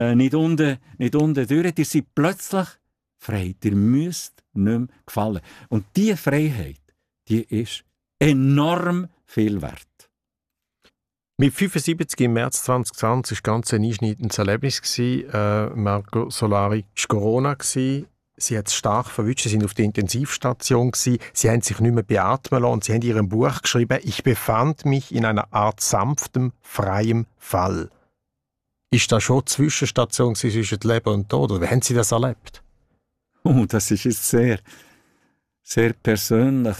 nicht unten durch. Ihr seid plötzlich frei. Ihr müsst nicht mehr gefallen. Und diese Freiheit, die ist enorm viel wert. Mit 75 im März 2020 war ganz ein einschneidendes Erlebnis. Marco Solari war Corona. Sie hat es stark verwünscht, sie waren auf der Intensivstation. Sie haben sich nicht mehr beatmen lassen und sie haben in ihrem Buch geschrieben, ich befand mich in einer Art sanftem, freiem Fall. Ist das schon eine Zwischenstation zwischen Leben und Tod? Oder wie haben Sie das erlebt? Das ist jetzt sehr, sehr persönlich.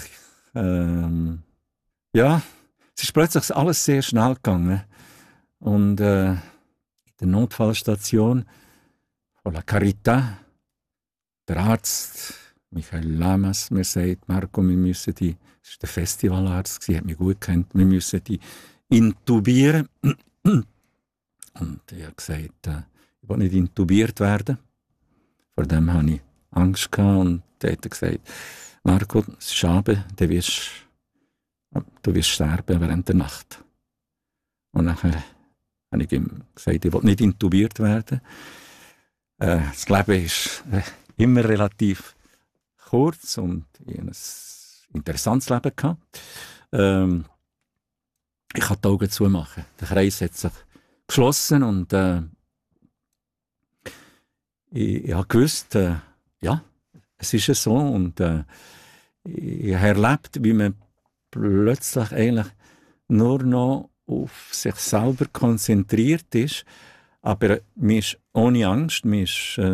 Ja, es ist plötzlich alles sehr schnell gegangen. Und in der Notfallstation von La Carità, der Arzt Michael Lamas mir sagt, Marco, wir müssen die, das war der Festivalarzt, er hat mich gut gekannt, wir müssen die intubieren. Und ich habe gesagt, ich will nicht intubiert werden. Vor dem hatte ich Angst gehabt und er hat gesagt, Marco, es ist schade, du wirst sterben während der Nacht. Und nachher habe ich ihm gesagt, ich will nicht intubiert werden. Das Leben ist immer relativ kurz und ich hatte ein interessantes Leben gehabt. Ich kann die Augen zumachen. Der Kreis hat sich geschlossen und ich habe gewusst, ja, es ist so und ich habe erlebt, wie man plötzlich eigentlich nur noch auf sich selber konzentriert ist, aber man ist ohne Angst, man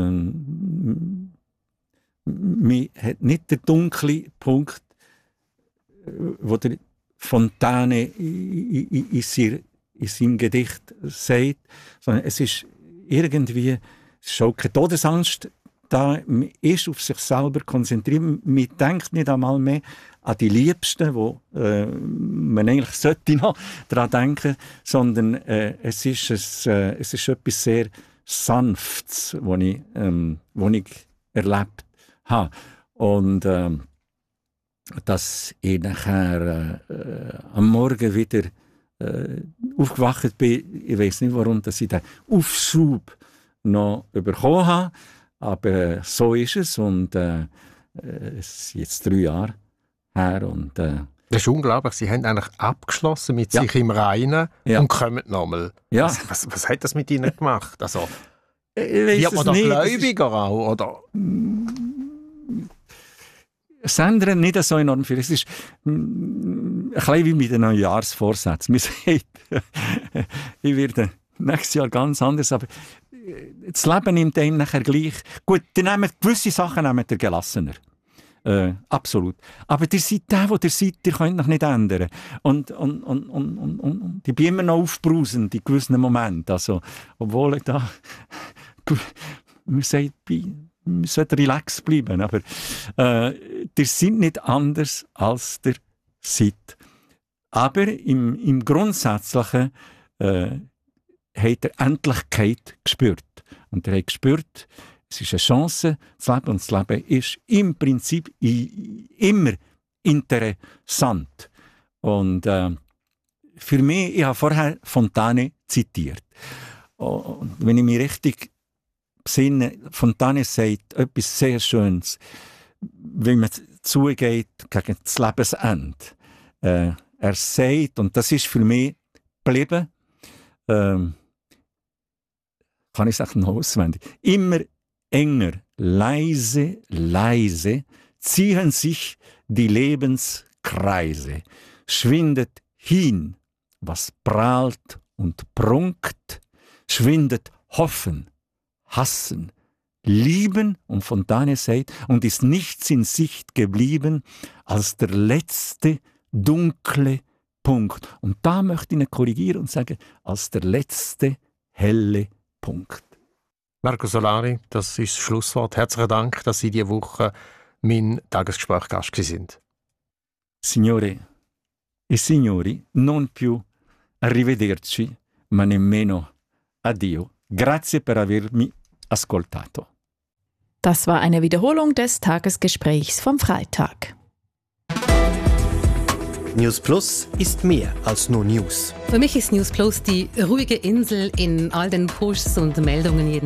hat nicht den dunklen Punkt, wo der Fontane in seinem Gedicht sagt, sondern es ist irgendwie, es ist auch keine Todesangst da, man ist auf sich selber konzentriert, man denkt nicht einmal mehr an die Liebsten, wo man eigentlich sollte noch daran denken, sondern es ist etwas sehr Sanftes, was ich erlebt habe. Und dass ich nachher am Morgen wieder aufgewacht bin, ich weiß nicht warum, dass ich den Aufschub noch bekommen habe, aber so ist es und es ist jetzt 3 Jahre her und das ist unglaublich, Sie haben eigentlich abgeschlossen mit sich im Reinen und kommen nochmal. Ja. Was hat das mit Ihnen gemacht? Also, wird man da gläubiger auch, oder? Es ändert nicht so enorm viel. Es ist ein bisschen wie mit den Neujahrsvorsätzen. Man sagt, ich werde nächstes Jahr ganz anders, aber das Leben nimmt einem nachher gleich. Gut, gewisse Sachen nehmen ihr gelassener. Absolut. Aber ihr seid der, wo ihr seid, ihr könnt noch nicht ändern. Und ich bin immer noch aufbrausend in gewissen Momenten. Also, obwohl ich da, man sagt, wir sollten relax bleiben. Aber ihr seid nicht anders, als ihr seid. Aber im Grundsätzlichen habt ihr Endlichkeit gespürt. Und ihr habt gespürt, es ist eine Chance, das Leben. Und das Leben ist im Prinzip immer interessant. Und für mich, ich habe vorher Fontane zitiert. Und wenn ich mich richtig besinne, Fontane sagt etwas sehr Schönes, wenn man zugeht gegen das Lebensende. Er sagt, und das ist für mich geblieben, kann ich sagen noch auswendig, immer enger, leise, leise ziehen sich die Lebenskreise, schwindet hin, was prahlt und prunkt, schwindet Hoffen, Hassen, Lieben, und Fontane sagt, und ist nichts in Sicht geblieben als der letzte dunkle Punkt. Und da möchte ich ihn korrigieren und sagen, als der letzte helle Punkt. Marco Solari, das ist das Schlusswort. Herzlichen Dank, dass Sie diese Woche mein Tagesgespräch-Gast sind. Signore e signori, non più arrivederci, ma nemmeno addio. Grazie per avermi ascoltato. Das war eine Wiederholung des Tagesgesprächs vom Freitag. News Plus ist mehr als nur News. Für mich ist News Plus die ruhige Insel in all den Pushs und Meldungen jeden